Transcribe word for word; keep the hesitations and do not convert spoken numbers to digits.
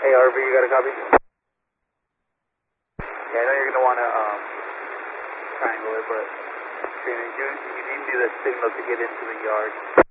Hey, R V, you got a copy? Yeah, I know you're going to want to um, triangle it, but you, you need to do the signal to get into the yard.